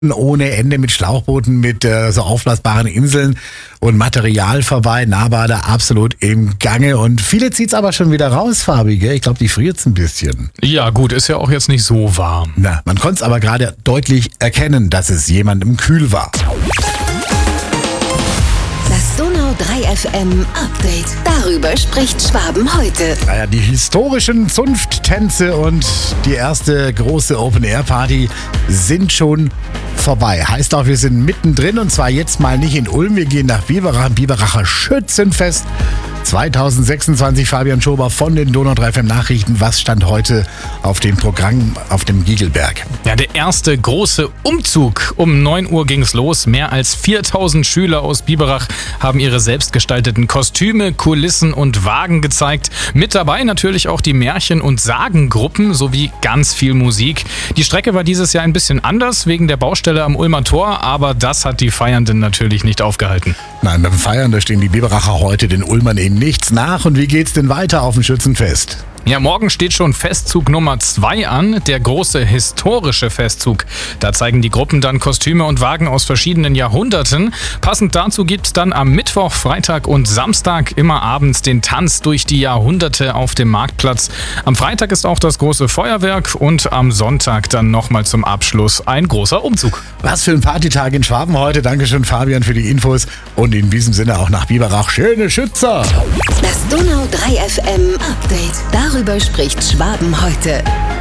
ohne Ende mit Schlauchbooten, mit so aufblasbaren Inseln und Material vorbei. Nahbader absolut im Gange und viele zieht's aber schon wieder raus, Fabi, gell? Ich glaube, die friert's ein bisschen. Ja gut, ist ja auch jetzt nicht so warm. Na, man konnte es aber gerade deutlich erkennen, dass es jemandem kühl war. Das Donau 3 FM Update. Darüber spricht Schwaben heute. Naja, die historischen Zunfttänze und die erste große Open-Air-Party sind schon vorbei. Heißt auch, wir sind mittendrin und zwar jetzt mal nicht in Ulm. Wir gehen nach Biberach, Biberacher Schützenfest 2026. Fabian Schober von den Donau 3 FM Nachrichten. Was stand heute auf dem Programm auf dem Giegelberg? Ja, der erste große Umzug. Um 9 Uhr ging's los. Mehr als 4000 Schüler aus Biberach haben ihre selbstgestalteten Kostüme, Kulissen und Wagen gezeigt. Mit dabei natürlich auch die Märchen- und Sagengruppen sowie ganz viel Musik. Die Strecke war dieses Jahr ein bisschen anders wegen der Baustelle am Ulmer Tor, aber das hat die Feiernden natürlich nicht aufgehalten. Nein, beim Feiern, da stehen die Biberacher heute den Ulmern in nichts nach. Und wie geht's denn weiter auf dem Schützenfest? Ja, morgen steht schon Festzug Nummer 2 an, der große historische Festzug. Da zeigen die Gruppen dann Kostüme und Wagen aus verschiedenen Jahrhunderten. Passend dazu gibt's dann am Mittwoch, Freitag und Samstag immer abends den Tanz durch die Jahrhunderte auf dem Marktplatz. Am Freitag ist auch das große Feuerwerk und am Sonntag dann nochmal zum Abschluss ein großer Umzug. Was für ein Partytag in Schwaben heute. Dankeschön, Fabian, für die Infos. Und in diesem Sinne auch nach Biberach. Schöne Schützer! Das Donau 3 FM Update. Darüber spricht Schwaben heute.